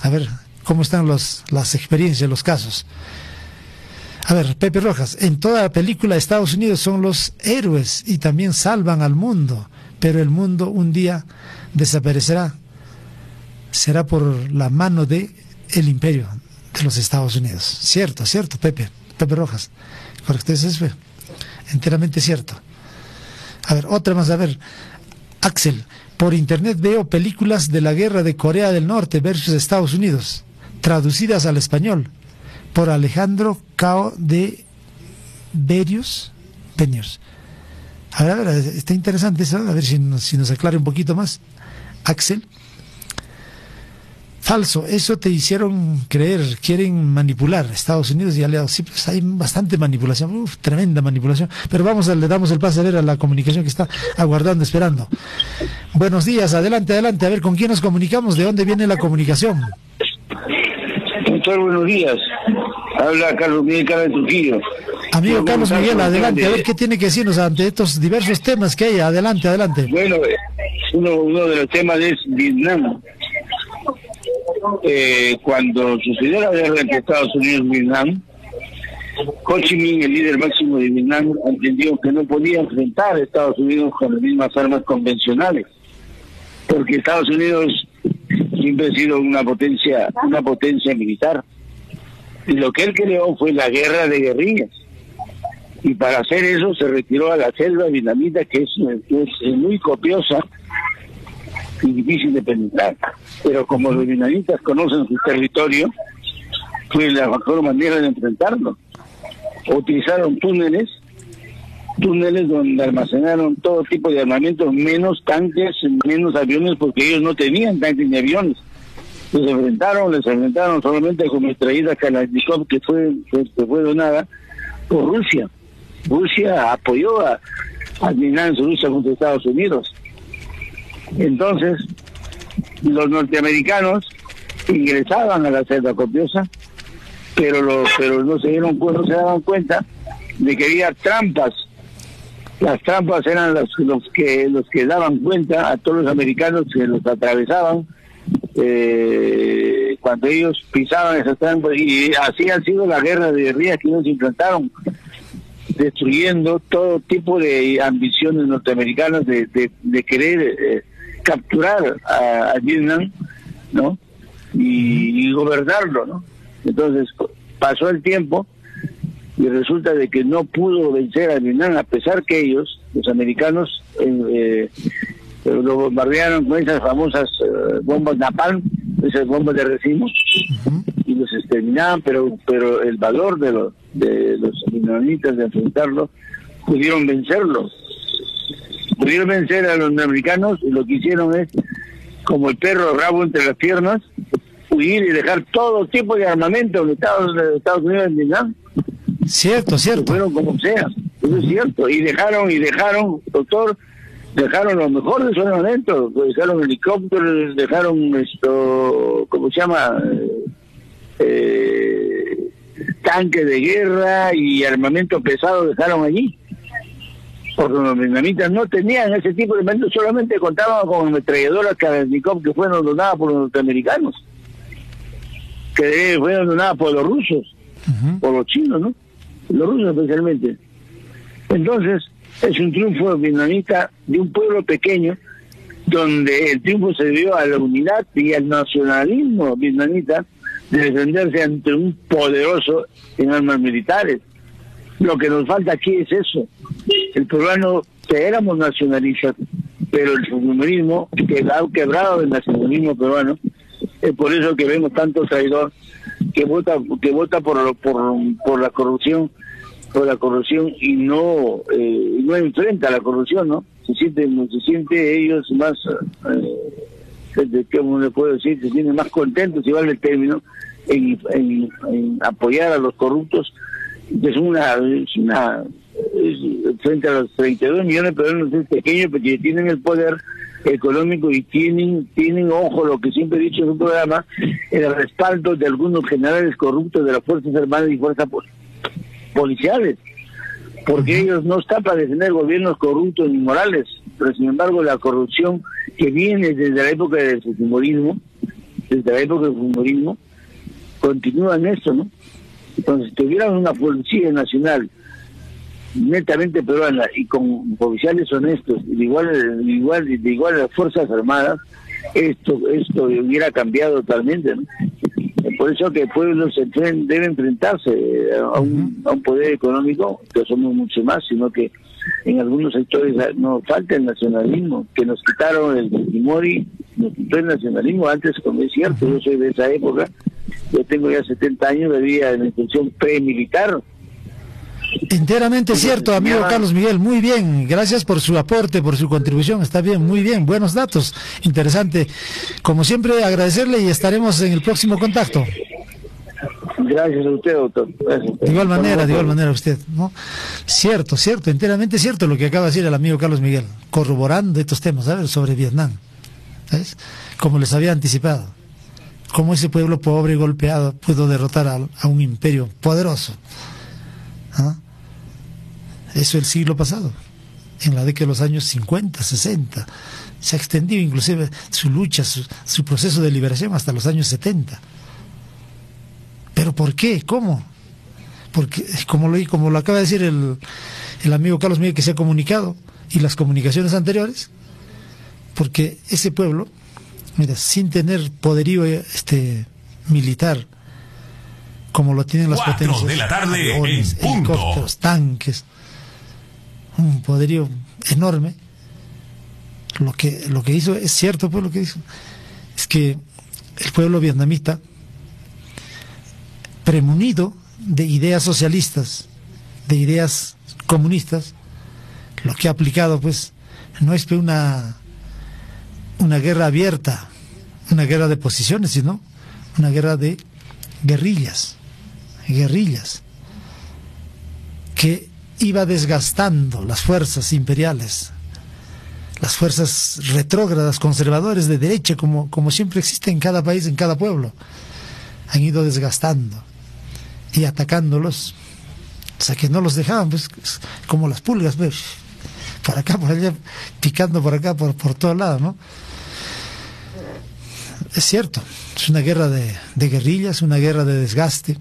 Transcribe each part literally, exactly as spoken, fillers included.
A ver, ¿cómo están los, las experiencias, los casos? A ver, Pepe Rojas, en toda la película Estados Unidos son los héroes y también salvan al mundo, pero el mundo un día desaparecerá. Será por la mano de el imperio de los Estados Unidos. Cierto, cierto, Pepe, Pepe Rojas. Correcto, eso es enteramente cierto. A ver, otra más, a ver. Axel, por internet veo películas de la guerra de Corea del Norte versus Estados Unidos, traducidas al español, por Alejandro Cao de Berius. Benius. A ver, a ver, está interesante eso, a ver si nos, si nos aclara un poquito más. Axel. Falso, eso te hicieron creer, quieren manipular Estados Unidos y aliados. Sí, pues hay bastante manipulación, uf, tremenda manipulación. Pero vamos, a, le damos el pase a ver a la comunicación que está aguardando, esperando. Buenos días, adelante, adelante. A ver, ¿con quién nos comunicamos? ¿De dónde viene la comunicación? Doctor, buenos días. Habla Carlos Miguel Cara de Trujillo. Amigo Yo, Carlos Miguel, adelante, a ver qué tiene que decirnos ante estos diversos temas que hay. Adelante, adelante. Bueno, uno, uno de los temas es Vietnam. Eh, cuando sucedió la guerra entre Estados Unidos y Vietnam, Ho Chi Minh, el líder máximo de Vietnam, entendió que no podía enfrentar a Estados Unidos con las mismas armas convencionales, porque Estados Unidos siempre ha sido una potencia, una potencia militar, y lo que él creó fue la guerra de guerrillas, y para hacer eso se retiró a la selva vietnamita, que es, que es muy copiosa y difícil de penetrar, pero como los vietnamitas conocen su territorio, fue la mejor manera de enfrentarlo. Utilizaron túneles, túneles donde almacenaron todo tipo de armamento, menos tanques, menos aviones, porque ellos no tenían tanques ni aviones. Les enfrentaron, les enfrentaron solamente con metralletas Kalashnikov, que fue, que fue donada por Rusia. Rusia apoyó a, a Vietnam en su lucha contra Estados Unidos. Entonces, los norteamericanos ingresaban a la selva copiosa, pero los, pero no se dieron no se daban cuenta de que había trampas. Las trampas eran los, los que los que daban cuenta a todos los americanos que los atravesaban eh, cuando ellos pisaban esas trampas, y así ha sido la guerra de guerrillas que ellos implantaron, destruyendo todo tipo de ambiciones norteamericanas de, de, de querer eh, capturar a, a Vietnam, ¿no? Y, y gobernarlo, ¿no? Entonces pasó el tiempo y resulta de que no pudo vencer a Vietnam, a pesar que ellos, los americanos, eh, eh, lo bombardearon con esas famosas eh, bombas napalm, esas bombas de racimo, uh-huh. y los exterminaban, pero pero el valor de los de los vietnamitas de enfrentarlo, pudieron vencerlo. Pudieron vencer a los americanos, y lo que hicieron es, como el perro rabo entre las piernas, huir y dejar todo tipo de armamento de Estados, de Estados Unidos en Vietnam. Cierto, cierto. Fueron como sea, eso es cierto. Y dejaron, y dejaron, doctor, dejaron lo mejor de su armamento, dejaron helicópteros, dejaron esto, ¿cómo se llama? Eh, tanques de guerra y armamento pesado dejaron allí. Porque los vietnamitas no tenían ese tipo de armamento, solamente contaban con ametralladoras Kalashnikov que fueron donadas por los norteamericanos, que fueron donadas por los rusos, uh-huh. por los chinos, ¿no? Los rusos especialmente. Entonces, es un triunfo vietnamita de un pueblo pequeño, donde el triunfo se debió a la unidad y al nacionalismo vietnamita de defenderse ante un poderoso en armas militares. Lo que nos falta aquí es eso. El peruano, que éramos nacionalistas, pero el fujimorismo que ha quebrado el nacionalismo peruano. Es por eso que vemos tanto traidor que vota que vota por por por la corrupción, por la corrupción y no eh, no enfrenta la corrupción, ¿no? Se siente se siente ellos más eh, ¿cómo le puedo decir? Se sienten más contentos, si vale el término, en, en, en apoyar a los corruptos. Es una es una es, frente a los treinta y dos millones de peruanos es pequeño, porque tienen el poder económico y tienen, tienen, ojo, lo que siempre he dicho en un programa, el respaldo de algunos generales corruptos de las Fuerzas Armadas y Fuerzas pol policiales, porque ellos no están para defender gobiernos corruptos ni morales, pero sin embargo la corrupción que viene desde la época del fujimorismo desde la época del fujimorismo, continúan esto, ¿no? Entonces, si tuviéramos una policía nacional netamente peruana y con oficiales honestos, de igual, de igual, de igual a las Fuerzas Armadas, esto esto hubiera cambiado totalmente, ¿no? Por eso que el pueblo se debe enfrentarse a un, a un poder económico, que somos mucho más, sino que en algunos sectores nos falta el nacionalismo, que nos quitaron el Fujimori, nos quitó el nacionalismo antes, como es cierto, yo soy de esa época, yo tengo ya setenta años de vida en la institución pre-militar. Enteramente cierto, amigo Carlos Miguel, muy bien, gracias por su aporte, por su contribución, está bien, muy bien, buenos datos, interesante. Como siempre, agradecerle y estaremos en el próximo contacto. Gracias a usted, doctor. Gracias. De igual manera, de igual manera usted, ¿no? Cierto, cierto, enteramente cierto lo que acaba de decir el amigo Carlos Miguel, corroborando estos temas, ¿sabes? Sobre Vietnam, ¿sabes? Como les había anticipado, cómo ese pueblo pobre y golpeado pudo derrotar a, a un imperio poderoso. ¿Ah? Eso el siglo pasado, en la década de los años cincuenta, sesenta, se ha extendido inclusive su lucha, su, su proceso de liberación hasta los años setenta. ¿Pero por qué? ¿Cómo? Porque, como lo, como lo acaba de decir el, el amigo Carlos Miguel, que se ha comunicado, y las comunicaciones anteriores, porque ese pueblo, mira, sin tener poderío este, militar, como lo tienen las Cuatro potencias, de la tarde, aviones, en punto. helicópteros, tanques, un poderío enorme. Lo que lo que hizo es cierto, pues lo que hizo es que el pueblo vietnamita, premunido de ideas socialistas, de ideas comunistas, lo que ha aplicado, pues, no es una una guerra abierta, una guerra de posiciones, sino una guerra de guerrillas. guerrillas que iba desgastando las fuerzas imperiales, las fuerzas retrógradas, conservadores de derecha, como, como siempre existe en cada país, en cada pueblo, han ido desgastando y atacándolos, o sea que no los dejaban, pues, como las pulgas, pues, por acá, por allá, picando por acá, por, por todos lados, ¿no? Es cierto, es una guerra de, de guerrillas, una guerra de desgaste,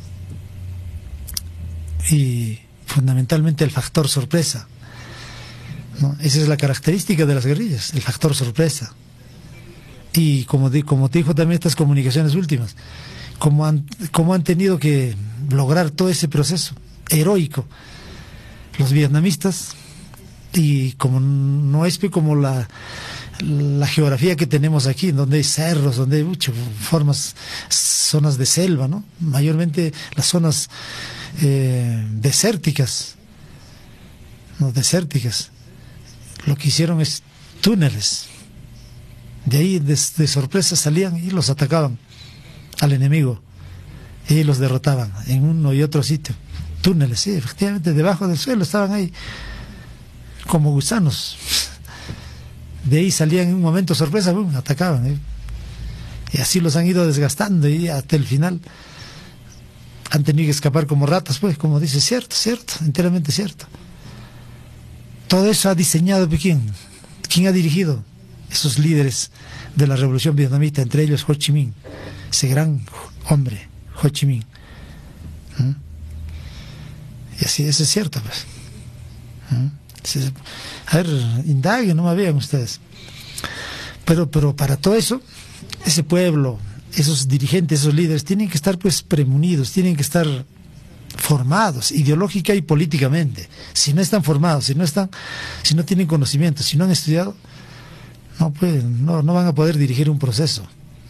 y fundamentalmente el factor sorpresa, ¿no? Esa es la característica de las guerrillas, el factor sorpresa. Y como, di, como te dijo también estas comunicaciones últimas, como han, como han tenido que lograr todo ese proceso heroico los vietnamistas, y como no es como la la geografía que tenemos aquí, donde hay cerros, donde hay muchas formas, zonas de selva, ¿no? Mayormente las zonas eh, desérticas, no desérticas. Lo que hicieron es túneles. De ahí de, de sorpresa salían y los atacaban al enemigo y los derrotaban en uno y otro sitio. Túneles, sí, efectivamente, debajo del suelo estaban ahí como gusanos. De ahí salían en un momento sorpresa, boom, atacaban, ¿eh? Y así los han ido desgastando y hasta el final han tenido que escapar como ratas, pues, como dice, cierto, cierto, enteramente cierto. Todo eso ha diseñado, ¿quién? ¿Quién ha dirigido? Esos líderes de la revolución vietnamita, entre ellos Ho Chi Minh, ese gran hombre, Ho Chi Minh. ¿Mm? Y así, eso es cierto, pues. ¿Mm? A ver, indaguen, no me vean ustedes. Pero, pero para todo eso, ese pueblo, esos dirigentes, esos líderes, tienen que estar pues premunidos, tienen que estar formados ideológica y políticamente. Si no están formados, si no están, si no tienen conocimiento, si no han estudiado, no pueden, no, no van a poder dirigir un proceso.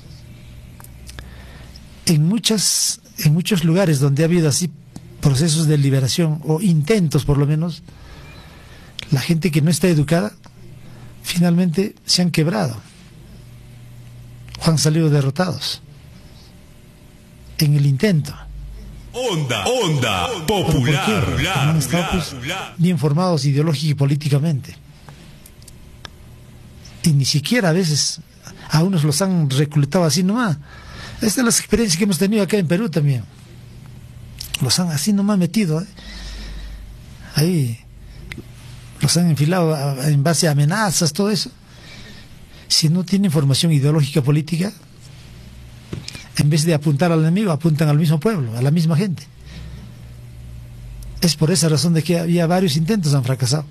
En muchas, en muchos lugares donde ha habido así procesos de liberación, o intentos por lo menos, la gente que no está educada finalmente se han quebrado o han salido derrotados en el intento. Onda, onda, popular, ¿Por qué? Porque no han estado pues, bien formados ideológica y políticamente. Y ni siquiera a veces a unos los han reclutado así nomás. Estas son las experiencias que hemos tenido acá en Perú también. Los han así nomás metido, ¿eh? Ahí los han enfilado a, en base a amenazas, todo eso. Si no tienen formación ideológica política, En vez de apuntar al enemigo, apuntan al mismo pueblo, a la misma gente. Es por esa razón de que había varios intentos, han fracasado.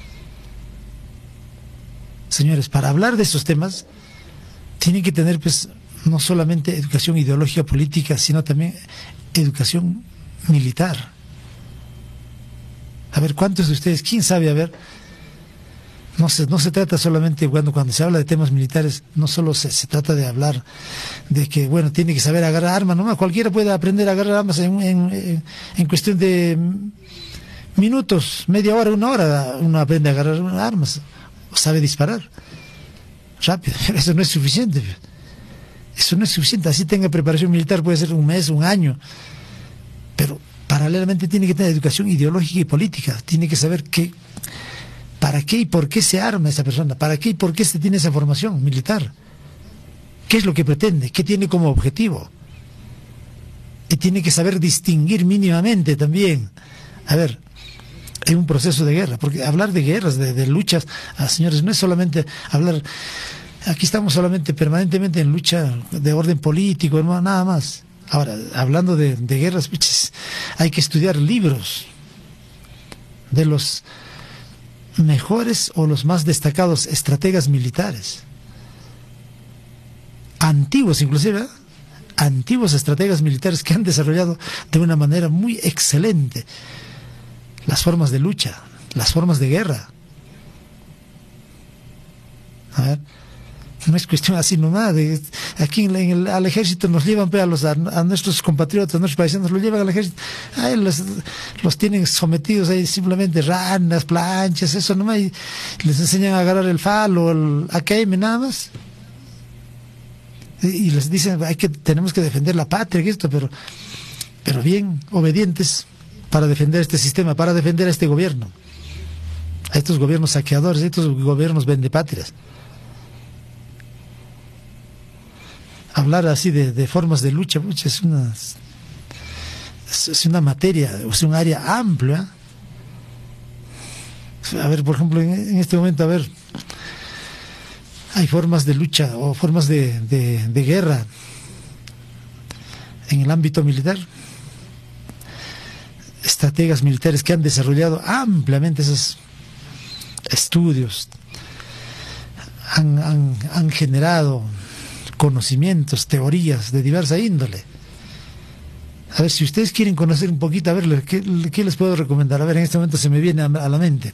Señores, para hablar de estos temas, tienen que tener, pues, no solamente educación ideológica política, sino también educación militar. A ver, ¿cuántos de ustedes, quién sabe, a ver, no se, no se trata solamente, cuando, cuando se habla de temas militares, no solo se, se trata de hablar de que, bueno, tiene que saber agarrar armas, no, cualquiera puede aprender a agarrar armas en, en, en, en cuestión de minutos, media hora, una hora, uno aprende a agarrar armas, sabe disparar rápido, pero eso no es suficiente, eso no es suficiente, así tenga preparación militar, puede ser un mes, un año, pero paralelamente tiene que tener educación ideológica y política, tiene que saber qué, para qué y por qué se arma esa persona, para qué y por qué se tiene esa formación militar, qué es lo que pretende, qué tiene como objetivo, y tiene que saber distinguir mínimamente también, a ver, en un proceso de guerra, porque hablar de guerras, de, de luchas, ah, señores, no es solamente hablar, aquí estamos solamente permanentemente en lucha de orden político, no, nada más. Ahora, hablando de, de guerras, piches, hay que estudiar libros de los mejores o los más destacados estrategas militares, antiguos inclusive, ¿eh? antiguos estrategas militares que han desarrollado de una manera muy excelente las formas de lucha, las formas de guerra. A ver, no es cuestión así nomás, de, aquí en, en el, al ejército nos llevan a, los, a, a nuestros compatriotas, a nuestros paisanos, los llevan al ejército, ahí los, los tienen sometidos ahí simplemente ranas, planchas, eso nomás, y les enseñan a agarrar el falo, el A K M nada más, y, y les dicen, hay que, tenemos que defender la patria, y esto, pero, pero bien obedientes, para defender este sistema, para defender a este gobierno, a estos gobiernos saqueadores, a estos gobiernos vendepatrias. Hablar así de, de formas de lucha, pucha, es una es, es una materia, es un área amplia. A ver, por ejemplo, en, en este momento, a ver, hay formas de lucha o formas de, de, de guerra en el ámbito militar. Estrategas militares que han desarrollado ampliamente esos estudios, han, han, han generado conocimientos, teorías de diversa índole. A ver, si ustedes quieren conocer un poquito, a ver, ¿qué, qué les puedo recomendar? A ver, en este momento se me viene a, a la mente.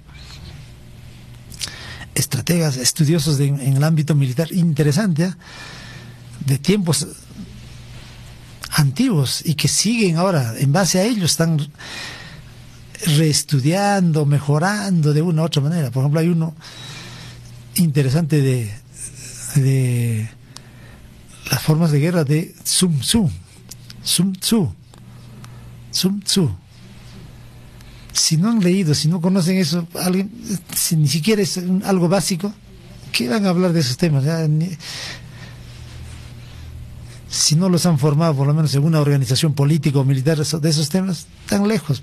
Estrategas, estudiosos de, en el ámbito militar, interesante, ¿eh? De tiempos antiguos y que siguen ahora, en base a ellos están reestudiando, mejorando de una u otra manera. Por ejemplo, hay uno interesante de, de las formas de guerra de Sun Tzu. Sun Tzu. Sun Tzu. Si no han leído, si no conocen eso, alguien, si ni siquiera es un, algo básico, ¿qué van a hablar de esos temas? Ya, ni, si no los han formado, por lo menos en una organización política o militar de esos temas, tan lejos.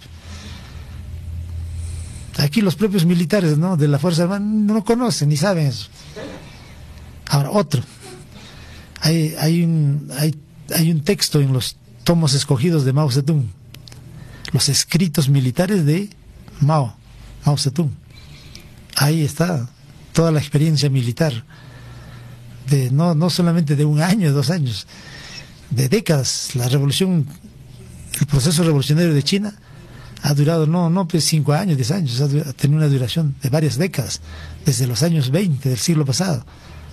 Aquí los propios militares, ¿no?, de la Fuerza Armada no conocen ni saben eso. Ahora, otro. Hay, hay, un, hay, hay un texto en los tomos escogidos de Mao Zedong, los escritos militares de Mao, Mao Zedong. Ahí está toda la experiencia militar, de no, no solamente de un año, dos años, de décadas. La revolución, el proceso revolucionario de China ha durado no, no pues cinco años, diez años, ha tenido una duración de varias décadas, desde los años veinte del siglo pasado,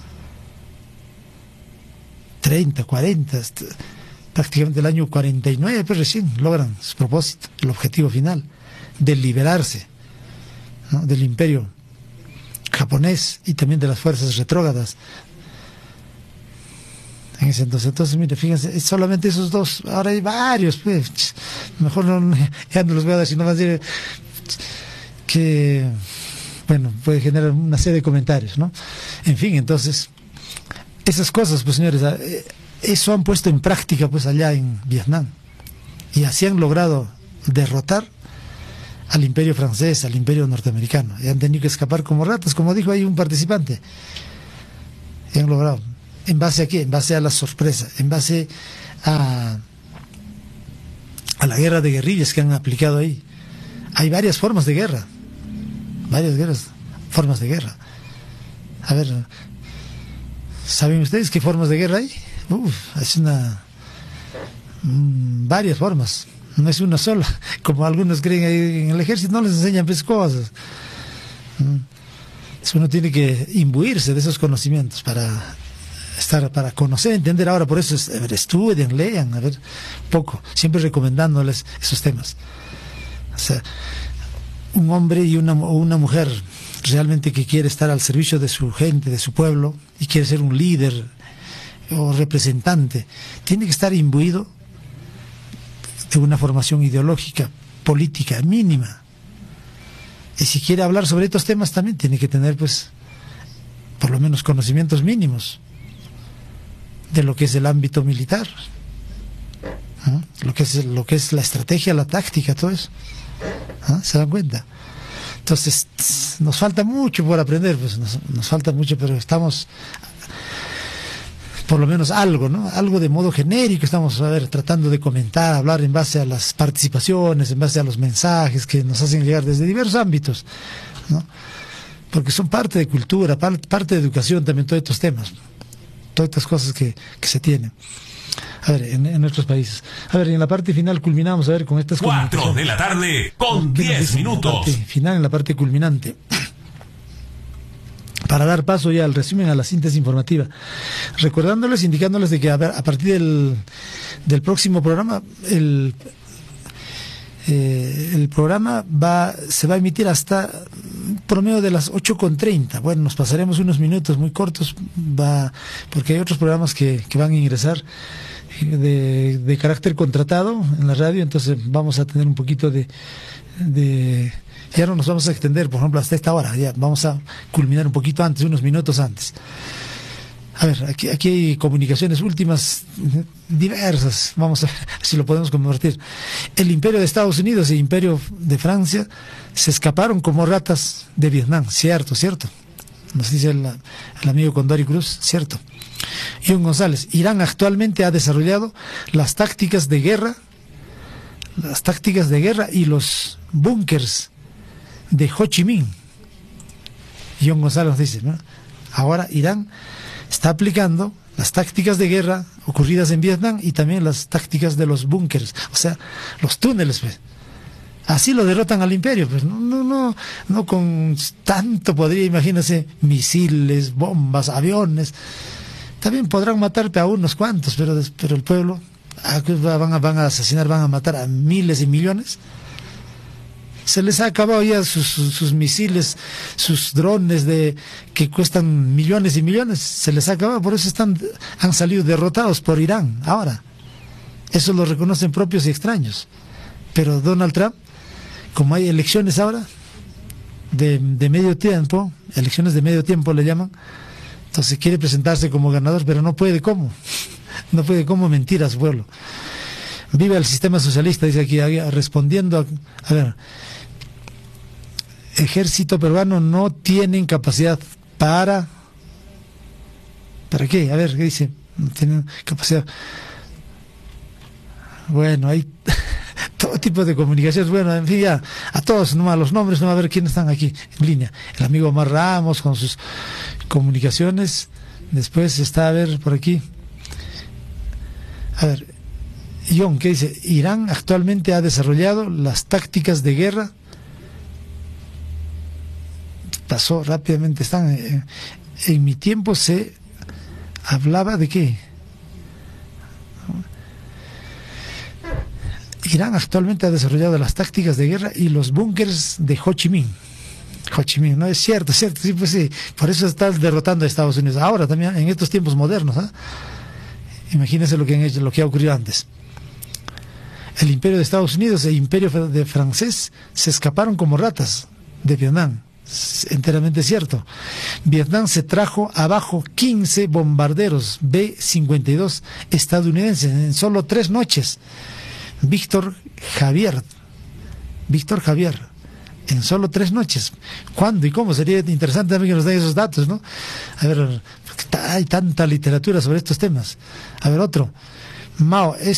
treinta, cuarenta, prácticamente el año cuarenta y nueve, pues recién logran su propósito, el objetivo final, de liberarse, ¿no?, del imperio japonés y también de las fuerzas retrógradas. En ese entonces, entonces, mire, fíjense, solamente esos dos, ahora hay varios, pues, mejor no, ya no los voy a decir, no más decir que, bueno, puede generar una serie de comentarios, ¿no? En fin, entonces, esas cosas, pues señores, eso han puesto en práctica, pues, allá en Vietnam, y así han logrado derrotar al imperio francés, al imperio norteamericano, y han tenido que escapar como ratas, como dijo ahí un participante, y han logrado. ¿En base a qué? En base a la sorpresa, en base a, a la guerra de guerrillas que han aplicado ahí. Hay varias formas de guerra, varias guerras, formas de guerra. A ver, ¿saben ustedes qué formas de guerra hay? Uf, es una... Mmm, varias formas, no es una sola, como algunos creen ahí en el ejército, no les enseñan pues cosas. Uno tiene que imbuirse de esos conocimientos para estar, para conocer, entender. Ahora por eso es, a ver, estudien, lean, a ver, poco, siempre recomendándoles esos temas. O sea, un hombre y una, o una mujer realmente que quiere estar al servicio de su gente, de su pueblo, y quiere ser un líder o representante, tiene que estar imbuido de una formación ideológica, política, mínima. Y si quiere hablar sobre estos temas también tiene que tener, pues, por lo menos conocimientos mínimos de lo que es el ámbito militar, ¿no? Lo que es, lo que es la estrategia, la táctica, todo eso. ¿No? ¿Se dan cuenta? Entonces, nos falta mucho por aprender, pues nos, nos falta mucho, pero estamos, por lo menos algo, ¿no? Algo de modo genérico estamos, a ver, tratando de comentar, hablar en base a las participaciones, en base a los mensajes que nos hacen llegar desde diversos ámbitos, ¿no? Porque son parte de cultura, parte de educación también, todos estos temas, todas estas cosas que, que se tienen. A ver, en, en nuestros países. A ver, en la parte final culminamos, a ver, con estas cuatro de la tarde con diez minutos. Final, en la parte culminante. Para dar paso ya al resumen, a la síntesis informativa. Recordándoles, indicándoles de que a, ver, a partir del, del próximo programa, el, eh, el programa va se va a emitir hasta promedio de las ocho con treinta. Bueno, nos pasaremos unos minutos muy cortos, va porque hay otros programas que, que van a ingresar de, de carácter contratado en la radio, entonces vamos a tener un poquito de... de ya no nos vamos a extender, por ejemplo, hasta esta hora, ya vamos a culminar un poquito antes, unos minutos antes. A ver, aquí, aquí hay comunicaciones últimas diversas, vamos a ver si lo podemos convertir. El imperio de Estados Unidos y el imperio de Francia se escaparon como ratas de Vietnam, cierto, cierto. Nos dice el, el amigo Condori Cruz, cierto. John González, Irán actualmente ha desarrollado las tácticas de guerra, las tácticas de guerra y los búnkers de Ho Chi Minh. John González nos dice, ¿no? Ahora Irán está aplicando las tácticas de guerra ocurridas en Vietnam y también las tácticas de los búnkers, o sea, los túneles, pues. Así lo derrotan al imperio, pues no, no, no, no con tanto podría, imagínense, misiles, bombas, aviones. También podrán matarte a unos cuantos, pero, pero el pueblo van a, van a asesinar, van a matar a miles y millones. Se les ha acabado ya sus, sus, sus misiles, sus drones de que cuestan millones y millones, se les ha acabado, por eso están, han salido derrotados por Irán ahora. Eso lo reconocen propios y extraños. Pero Donald Trump, como hay elecciones ahora, de, de medio tiempo, elecciones de medio tiempo le llaman, entonces quiere presentarse como ganador, pero no puede, ¿cómo? No puede, ¿cómo mentir a su pueblo? Viva el sistema socialista, dice aquí, respondiendo a, a ver, ejército peruano no tienen capacidad para... ¿Para qué? A ver, ¿qué dice? No tienen capacidad... Bueno, hay todo tipo de comunicaciones. Bueno, en fin, ya, a todos, nomás los nombres, no va a ver quiénes están aquí en línea. El amigo Omar Ramos con sus comunicaciones. Después está, a ver, por aquí. A ver, John, ¿qué dice? Irán actualmente ha desarrollado las tácticas de guerra. Pasó rápidamente, están... Eh, en mi tiempo se hablaba de qué. Irán actualmente ha desarrollado las tácticas de guerra y los búnkers de Ho Chi Minh. Ho Chi Minh, ¿no? Es cierto, es cierto, sí, pues sí. Por eso está derrotando a Estados Unidos. Ahora también, en estos tiempos modernos, ¿eh? Imagínense lo que han hecho, lo que ha ocurrido antes. El imperio de Estados Unidos e el imperio de francés se escaparon como ratas de Vietnam. Es enteramente cierto. Vietnam se trajo abajo quince bombarderos B cincuenta y dos estadounidenses en solo tres noches. Víctor Javier, Víctor Javier, en solo tres noches. ¿Cuándo y cómo? Sería interesante también que nos den esos datos, ¿no? A ver, hay tanta literatura sobre estos temas. A ver, otro. Mao,